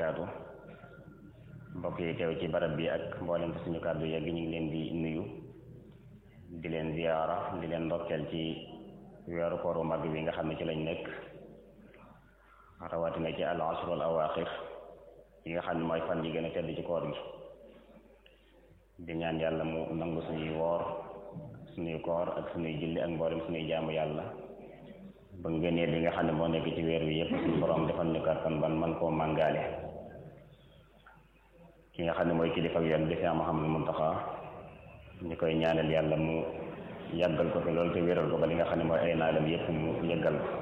barakaatu. mbokk yi teew ci barab bi ak mboolem suñu kàddu yegg ñu ngi leen di nuyu di leen ziyaara di leen ndokkeel ci weeru kooru mag bi nga xam ne ci lañ nekk rawatina ci al ashrul awaaxir yi nga xam ne mooy fan yi gën a tedd ci koor gi di ñaan yàlla mu nangu suñuy woor suñuy koor ak suñuy julli ak mboolem suñuy jaamu yàlla ba ngënee li nga xam ne moo nekk ci weer wi yépp suñu borom defal ñu kàttan ban man koo màngaale. ki nga xam ne mooy kilifa ak yoon bi Cheikh Mouhamadou Mountakha ñu koy ñaanal yàlla mu yàggal ko fi loolu te wéral ko ba li nga xam ne mooy ay naalam yépp mu yëggal ko.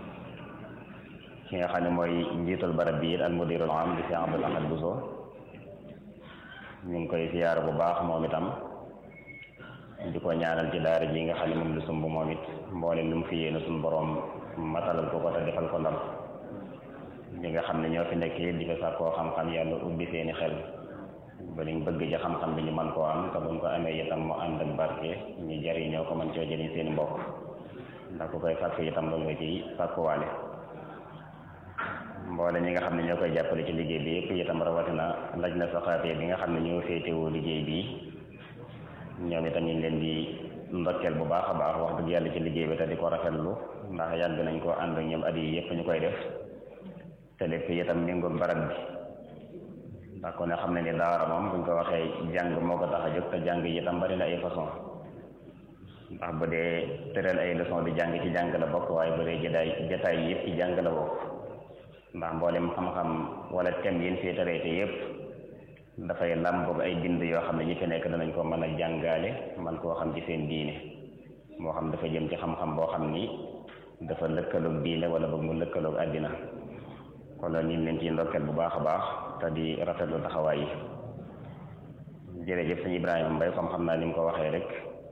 ki nga xam ne mooy njiitul barab bi it al mudirul am di Cheikh Abdoul Ahad Bousso ñu ngi koy siyaar bu baax moom itam di ko ñaanal ci daara ji nga xam ne moom lu sumb moom it mboolem lu mu fi yéene suñu borom matalal ko te defal ko ndam ñi nga xam ne ñoo fi nekk di ko sàkkoo xam-xam yàlla ubbi seeni xel ba liñ bëgg ci xam-xam bi ñu mën koo am te buñ ko amee itam mu ànd ak barke ñu jariñoo ko mën coo jëriñ seeni mbokk ndax ku koy sàkk itam loolu nga ciy sàkkuwaale mboole ñi nga xam ne ñoo koy jàppale ci liggéey bi yëpp itam rawatina laj na saxaafee bi nga xam ne ñoo féetewoo liggéey bi ñoom itam ñu ngi leen di ndokkeel bu baax a baax wax dëgg yàlla ci liggéey bi te di ko rafetlu ndax yàgg nañ ko ànd ak ñoom at yi yëpp ñu koy def te lépp itam méngoog barab bi ndax ko ne xam ne ni daara moom buñ ko waxee jàng moo ko tax a jóg te jàng yi itam bari na ay façon ndax bu dee tëral ay leçon di jàng ci jàng la bokk waaye bu dee jataay yëpp ci jàng la bokk ndax mboolem xam-xam wala thème yi ñu fi traité yëpp dafay làmboog ay bind yoo xam ne ñi fi nekk danañ ko mën a jàngaale man koo xam ci seen diine moo xam dafa jëm ci xam-xam boo xam ni dafa lëkkaloog diine wala boog mu lëkkaloog àddina kon loolu ñu ngi leen ci ndokkeel bu baax a baax te di rafetlu taxawaay yi jërëjëf sëñ Ibrahima Mbaye comme xam naa ni mu ko waxee rek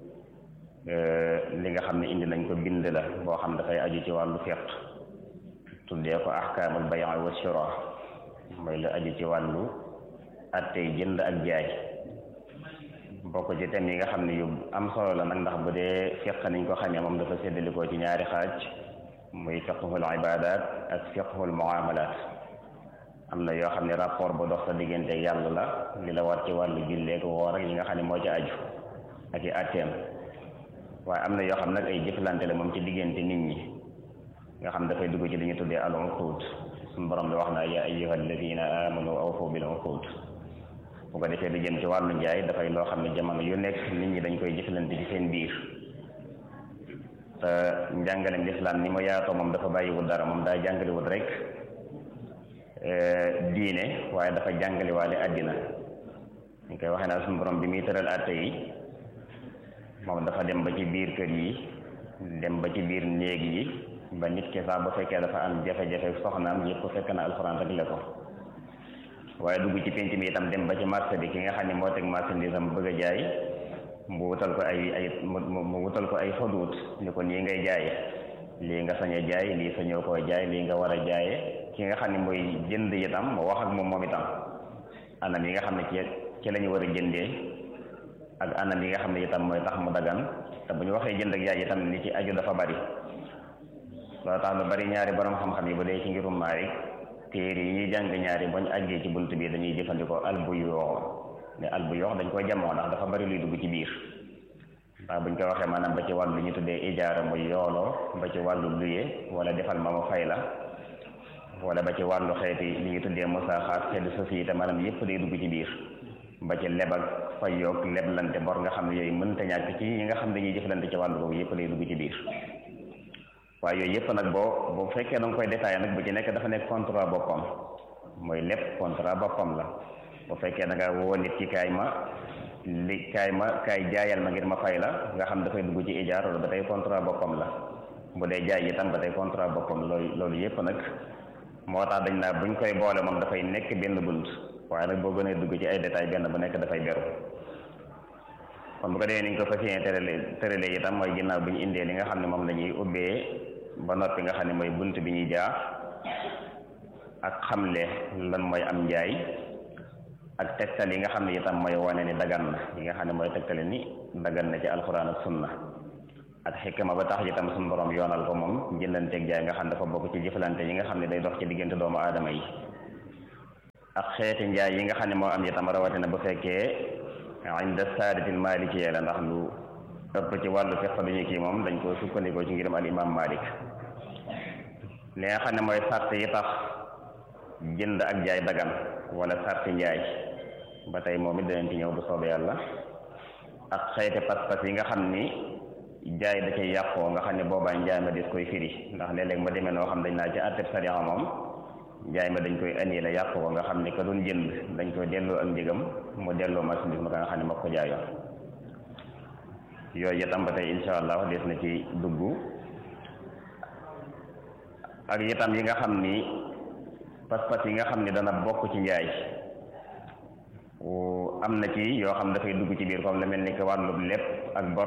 li nga xam ne indi nañ ko bind la boo xam dafay aju ci wàllu fiqh tuddee ko ahkaamul bay' wa shira mooy lu aju ci wàllu attey jënd ak jaay bokk ci thème yi nga xam ne yu am solo la nag ndax bu dee fiqh niñ ko xamee moom dafa séddalikoo ci ñaari xaaj muy fiqhul ibadat ak fiqhul muamalat am na yoo xam ne rapport bu dox sa diggante yàlla la li la war ci wàllu julleek woor ak yi nga xam ne moo ci aju ak i atteem waaye am na yoo xam nag ay jëflante la moom ci diggante nit ñi nga xam dafay dugg ci li ñu tuddee al uqud suñu borom bi wax naa ya ayyuha alladina amanu awfu bil uqud bu ko defee lu jëm ci wàllu njaay dafay loo xam ne jamono yu nekk nit ñi dañ koy jëflante ci seen biir te njàngaleem lislaam ni mu yaatoo moom dafa bàyyiwul dara moom daa jàngalewul rek diine waaye dafa jàngalewaale àddina ñu koy waxee naa suñu borom bi muy tëral àtte yi moom dafa dem ba ci biir kër yi dem ba ci biir néeg yi ba nit ki sax ba fekkee dafa am jafe-jafe soxnaam yëpp fekk na alxuraan rek la ko waaye dugg ci penc mi itam dem ba ci marché bi ki nga xam ne moo teg marchandise am bëgg a jaay mu wutal ko ay xuduut ni ko nii ngay jaaye lii nga sañ a jaay lii sañoo koo jaay lii nga war a jaaye ki nga xam ne mooy jënd itam mu wax ak moom itam anam yi nga xam ne ci la ñu war a jëndee ak anam yi nga xam ne itam mooy tax mu dagan te bu ñu waxee jënd ak jaay itam li ci aju dafa bari loolu tax lu bari ñaari borom xam-xam yi bu dee ci ngirum Maalik téere yi ñuy jàng ñaari bañ àggee ci bunt bi dañuy jëfandikoo albuyoo ne albuyoo dañ koy jamoo ndax dafa bari luy dugg ci biir ndax buñ ko waxee maanaam ba ci wàllu li ñu tuddee ijaara muy yooloo ba ci wàllu luye wala defal ma ma fay la wala ba ci wàllu xeeti li ñu tuddee musaaxaat xeeti société maanaam yëpp day dugg ci biir ba ci leb ak fayoog leblante bor nga xam ne yooyu mënta ñàkk ci ñi nga xam ne dañuy jëflante ci wàllu boobu yëpp day dugg ci biir waaye yooyu yëpp nag boo fekkee da nga koy détaillé nag bu ci nekk dafa nekk contrat boppam mooy lépp contrat boppam la bu fekkee da nga woo nit ci kaay jaayal ma ngir ma fay la nga xam dafay dugg ci ijaar loolu ba tey contrat boppam la bu dee jaay itam ba tey contrat boppam loolu yëpp nag moo tax dañ naa buñ koy boole moom dafay nekk benn bunt waaye nag boo gënee dugg ci ay détail benn bu nekk dafay beru kon bu ko defee niñ ko fas yéene tërale itam mooy ginnaaw bi ñu indee li nga xam ne moom la ñuy ubbee ba noppi nga xam ne mooy bunt bi ñuy jaar ak xamle lan mooy am njaay ak tegtal yi nga xam ne itam mooy wane ni dagan na yi nga xam ne mooy tegtale ni dagan na ci alxuraan ak sunna ak xikma ba tax itam suñu borom yoonal ko moom jëndanteeg jaay nga xam dafa bokk ci jëflante yi nga xam ne day dox ci diggante doomu aadama yi ak xeeti njaay yi nga xam ne moo am itam rawatina bu fekkee inda saadatil maalikiyya la ndax lu ëpp ci wàllu fiqh duñu kii moom dañ ko sukkandikoo ci ngirum al imam Malik li nga xam ne mooy sart yi tax jënd ak jaay dagan wala sarti njaay ba tey moom it danañ ci ñëw bu soobee yàlla ak xeeti pas-pas yi nga xam ni jaay da cay yàqoo nga xam ne boobaa njaay ma des koy firi ndax léeg-léeg ma demee noo xam dañ naa ci àtteb sariya moom njaay ma dañ koy annulé yàq ko nga xam ne ka doon jënd dañ koy delloo ak njëgam mu delloo marchandise ma ka nga xam ne moo ko jaayoon yooyu itam ba tey insha allah des na ci dugg ak itam yi nga xam ni pas-pas yi nga xam ni dana bokk ci njaay am na ci yoo xam dafay dugg ci biir comme la mel ni que wàllu lépp ak bor